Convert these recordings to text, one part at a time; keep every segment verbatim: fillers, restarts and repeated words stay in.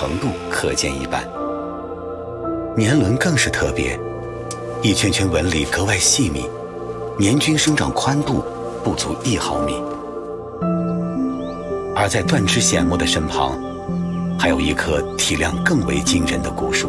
程度可见一斑。年轮更是特别，一圈圈纹理格外细密，年均生长宽度不足一毫米。而在断枝藓木的身旁，还有一棵体量更为惊人的古树，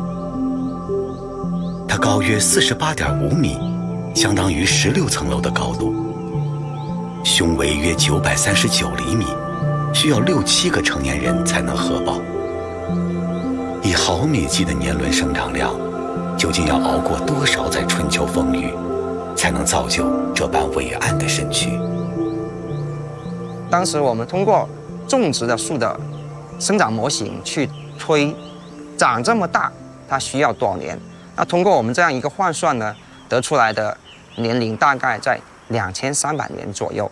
它高约四十八点五米，相当于十六层楼的高度，胸围约九百三十九厘米，需要六七个成年人才能合抱。以毫米计的年轮生长量，究竟要熬过多少载春秋风雨，才能造就这般伟岸的身躯？ 当时我们通过种植的树的生长模型去推，长这么大它需要多少年？那通过我们这样一个换算呢，得出来的年龄大概在两千三百年左右。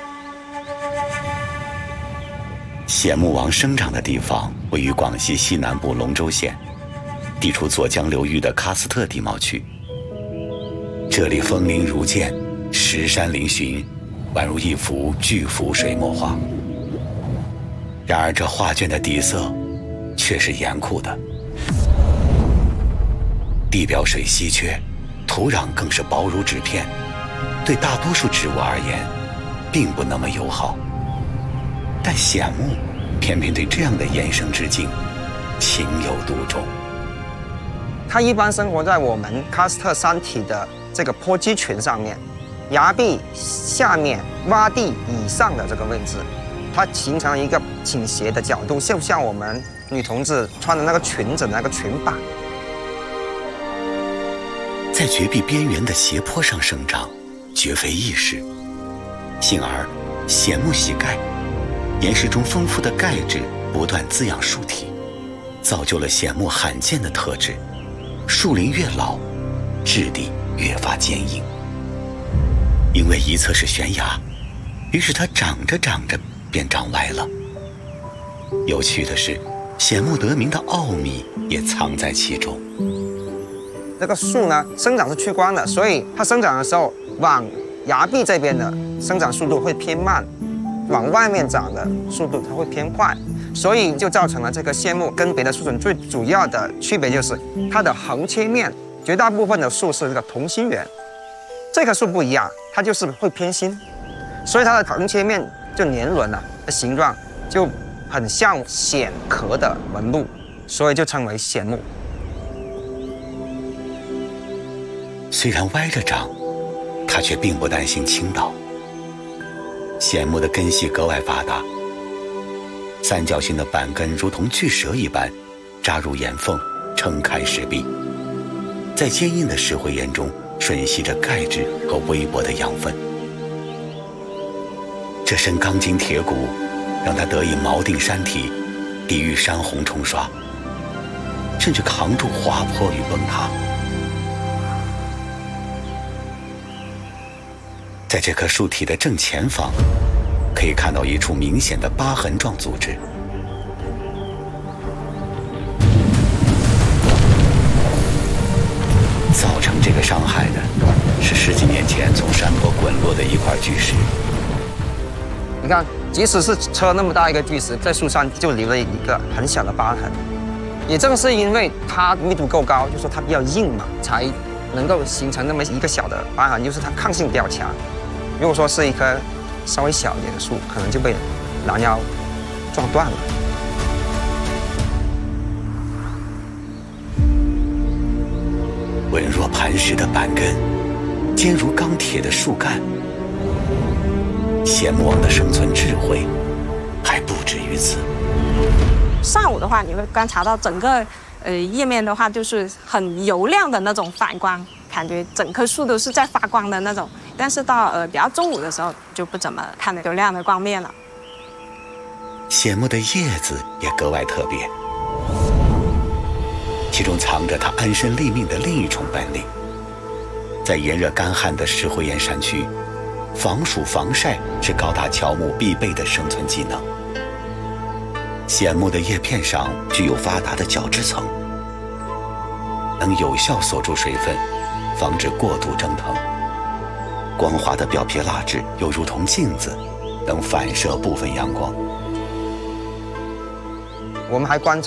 藓木王生长的地方位于广西西南部龙州县，地处左江流域的喀斯特地貌区。这里枫林如剑，石山嶙峋，宛如一幅巨幅水墨画。然而这画卷的底色却是严酷的，地表水稀缺，土壤更是薄如纸片，对大多数植物而言并不那么友好。但藓木偏偏对这样的野生之境情有独钟。 它一般生活在我们喀斯特山体的这个坡基群上面，崖壁下面洼地以上的这个位置，它形成了一个倾斜的角度，就像我们女同志穿的那个裙子的那个裙摆。 在绝壁边缘的斜坡上生长，绝非易事。幸而藓木喜钙，岩石中丰富的钙质不断滋养树体，造就了藓木罕见的特质。树龄越老，质地越发坚硬。因为一侧是悬崖，于是它长着长着便长歪了。有趣的是，藓木得名的奥秘也藏在其中。 这个树呢，生长是趋光的，所以它生长的时候，往崖壁这边的生长速度会偏慢，往外面长的速度它会偏快，所以就造成了这个藓木跟别的树种最主要的区别就是它的横切面，绝大部分的树是这个同心圆，这棵树不一样，它就是会偏心，所以它的横切面就年轮啊的形状就很像藓壳的纹路，所以就称为藓木。 虽然歪着长，它却并不担心倾倒。藓木的根系格外发达，三角形的板根如同巨蛇一般扎入岩缝，撑开石壁，在坚硬的石灰岩中吮吸着钙质和微薄的养分。这身钢筋铁骨让它得以锚定山体，抵御山洪冲刷，甚至扛住滑坡与崩塌。在这棵树体的正前方，可以看到一处明显的疤痕状组织。造成这个伤害的是十几年前从山坡滚落的一块巨石。 你看，即使是车那么大一个巨石，在树上就留了一个很小的疤痕。也正是因为它密度够高，就说它比较硬嘛，才能够形成那么一个小的疤痕，就是它抗性比较强。如果说是一棵稍微小一点的树，可能就被拦腰撞断了。 稳若磐石的板根，坚如钢铁的树干，藓木王的生存智慧还不止于此。 上午的话，你会观察到整个呃叶面的话，就是很油亮的那种反光，感觉整棵树都是在发光的那种。但是到呃比较中午的时候，就不怎么看得有亮的光面了。 藓木的叶子也格外特别，其中藏着它安身立命的另一重本领。在炎热干旱的石灰岩山区，防暑防晒是高大乔木必备的生存技能。藓木的叶片上具有发达的角质层，能有效锁住水分，防止过度蒸腾。光滑的表皮蜡质又如同镜子，能反射部分阳光。 我们还观察